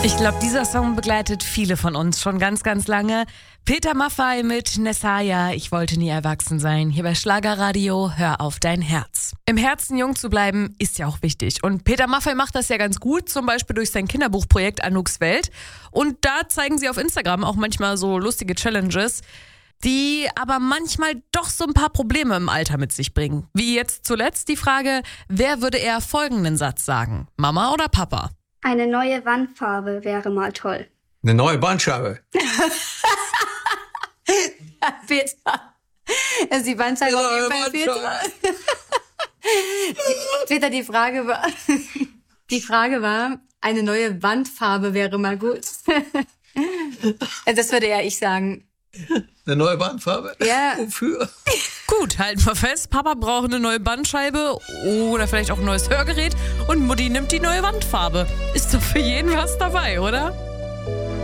Ich glaube, dieser Song begleitet viele von uns schon ganz, ganz lange. Peter Maffay mit Nessaya, ich wollte nie erwachsen sein. Hier bei Schlagerradio, hör auf dein Herz. Im Herzen jung zu bleiben, ist ja auch wichtig. Und Peter Maffay macht das ja ganz gut, zum Beispiel durch sein Kinderbuchprojekt Anouks Welt. Und da zeigen sie auf Instagram auch manchmal so lustige Challenges, die aber manchmal doch so ein paar Probleme im Alter mit sich bringen. Wie jetzt zuletzt die Frage, wer würde eher folgenden Satz sagen? Mama oder Papa? Eine neue Wandfarbe wäre mal toll. Eine neue Bandscheibe. Peter. Also die Bandscheibe auf jeden Fall, Peter. Peter, die Frage war, eine neue Wandfarbe wäre mal gut. Das würde ja ich sagen. Eine neue Bandfarbe? Ja. Wofür? Gut, halten wir fest, Papa braucht eine neue Bandscheibe oder vielleicht auch ein neues Hörgerät und Mutti nimmt die neue Wandfarbe. Ist doch für jeden was dabei, oder?